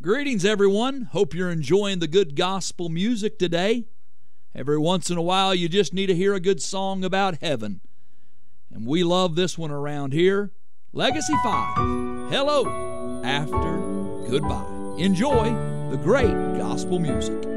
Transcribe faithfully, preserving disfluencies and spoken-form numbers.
Greetings, everyone. Hope you're enjoying the good gospel music today. Every once in a while, you just need to hear a good song about heaven. And we love this one around here. Legacy five, Hello After Goodbye. Enjoy the great gospel music.